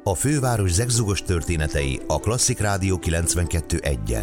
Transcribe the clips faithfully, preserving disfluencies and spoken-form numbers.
A főváros zegzugos történetei a Klasszik Rádió kilencvenkettő egyen.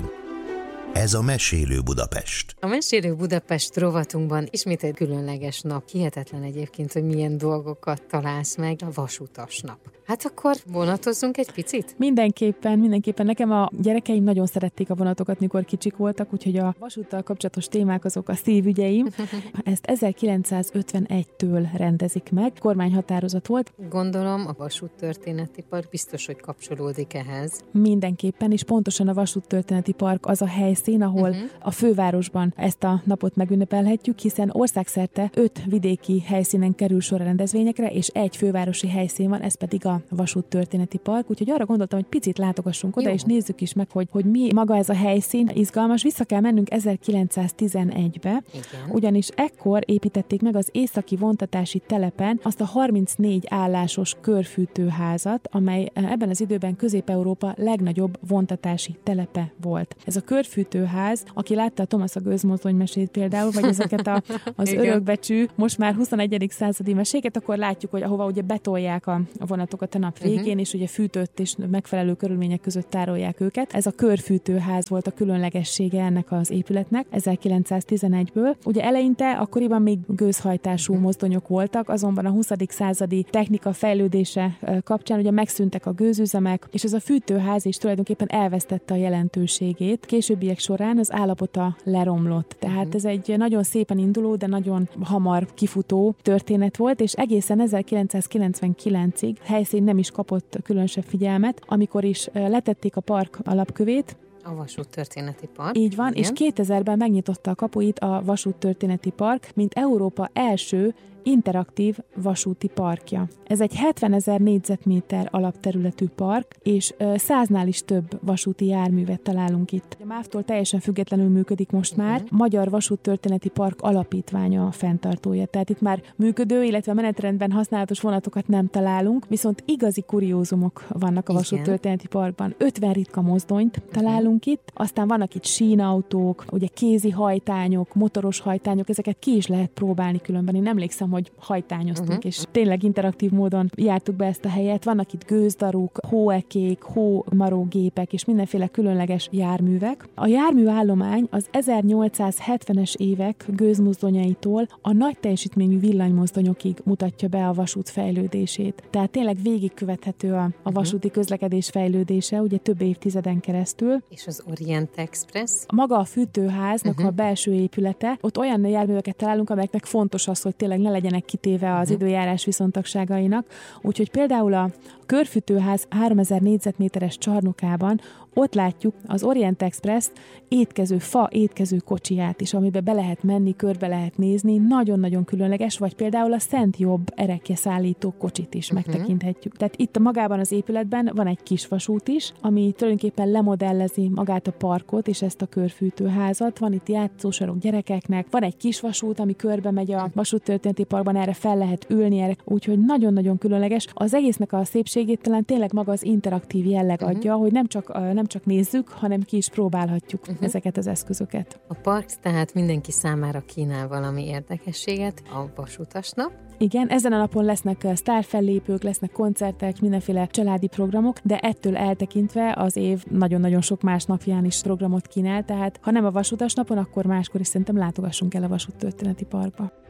Ez a Mesélő Budapest. A Mesélő Budapest rovatunkban ismét egy különleges nap. Hihetetlen egyébként, hogy milyen dolgokat találsz meg. A vasutas nap. Hát akkor vonatozzunk egy picit? Mindenképpen, mindenképpen. Nekem a gyerekeim nagyon szerették a vonatokat, mikor kicsik voltak, úgyhogy a vasúttal kapcsolatos témák azok a szívügyeim. Ezt ezerkilencszázötvenegytől rendezik meg. Kormányhatározat volt. Gondolom, a vasúttörténeti park biztos, hogy kapcsolódik ehhez. Mindenképpen, és pontosan a vasúttörténeti park az a helyszín, ahol uh-huh. a fővárosban ezt a napot megünnepelhetjük, hiszen országszerte öt vidéki helyszínen kerül sor a rendezvényekre, és egy fővárosi helyszín van, ez pedig a vasúttörténeti park, úgyhogy arra gondoltam, hogy picit látogassunk oda, jó. És nézzük is meg, hogy, hogy mi maga ez a helyszín. Izgalmas, vissza kell mennünk ezerkilencszáztizenegybe, igen. Ugyanis ekkor építették meg az északi vontatási telepen azt a harmincnégy állásos körfűtőházat, amely ebben az időben Közép-Európa legnagyobb vontatási telepe volt. Ez a körfűtőház, aki látta a Thomas a gőzmozdony mesét például, vagy ezeket a, az örökbecsű, most már huszonegyedik századi meséket, akkor látjuk, hogy ahova ugye betolják a, a vonatokat a nap végén, uh-huh. és ugye fűtött és megfelelő körülmények között tárolják őket. Ez a körfűtőház volt a különlegessége ennek az épületnek ezerkilencszáztizenegyből. Ugye eleinte akkoriban még gőzhajtású uh-huh. mozdonyok voltak, azonban a huszadik századi technika fejlődése kapcsán ugye megszűntek a gőzüzemek, és ez a fűtőház is tulajdonképpen elvesztette a jelentőségét. Későbbiek során az állapota leromlott. Tehát uh-huh. ez egy nagyon szépen induló, de nagyon hamar kifutó történet volt, és egészen ezerkilencszázkilencvenkilencig helyszín nem is kapott különösebb figyelmet, amikor is letették a park alapkövét. A vasúttörténeti park. Így van, igen. És kétezerben megnyitotta a kapuit a vasúttörténeti park, mint Európa első interaktív vasúti parkja. Ez egy hetvenezer négyzetméter alapterületű park, és száznál is több vasúti járművet találunk itt. A MÁV-tól teljesen függetlenül működik most uh-huh. már. Magyar Vasúttörténeti Park alapítványa a fenntartója. Tehát itt már működő, illetve menetrendben használatos vonatokat nem találunk, viszont igazi kuriózumok vannak a vasúttörténeti parkban. ötven ritka mozdonyt uh-huh. találunk itt, aztán vannak itt sínautók, ugye kézi hajtányok, motoros hajtányok, ezeket ki is lehet próbálni különben. Én emlékszem, hogy hajtányoztunk, uh-huh. és tényleg interaktív módon jártuk be ezt a helyet. Vannak itt gőzdaruk, hóekék, hómarógépek és mindenféle különleges járművek. A járműállomány az ezernyolcszázhetvenes évek gőzmozdonyaitól a nagy teljesítményű villanymozdonyokig mutatja be a vasút fejlődését. Tehát tényleg végigkövethető a, a vasúti közlekedés fejlődése, ugye több évtizeden keresztül. És az Orient Express? Maga a fűtőháznak uh-huh. a belső épülete, ott olyan járműveket találunk, amelyeknek fontos az, hogy tényleg ne legyenek kitéve az időjárás viszontagságainak. Úgyhogy például a körfűtőház háromezer négyzetméteres csarnokában ott látjuk az Orient Express étkező, fa étkező kocsiját is, amiben be lehet menni, körbe lehet nézni, nagyon-nagyon különleges, vagy például a Szent Jobb erekjeszállító kocsit is uh-huh. megtekinthetjük. Tehát itt a magában az épületben van egy kis vasút is, ami tulajdonképpen lemodellezi magát a parkot és ezt a körfűtőházat. Van itt játszósarok gyerekeknek, van egy kis vasút, ami körbe megy a vasúttörténeti parkban, erre fel lehet ülni, erre, úgyhogy nagyon-nagyon különleges. Az egésznek a szépségét talán tényleg maga az interaktív jelleg uh-huh. adja, hogy nem csak, nem csak nézzük, hanem ki is próbálhatjuk uh-huh. ezeket az eszközöket. A park tehát mindenki számára kínál valami érdekességet, a vasutasnap. Igen, ezen a napon lesznek sztárfellépők, lesznek koncertek, mindenféle családi programok, de ettől eltekintve az év nagyon-nagyon sok más napján is programot kínál, tehát ha nem a vasutas napon, akkor máskor is szerintem látogassunk el a vasúttörténeti parkba.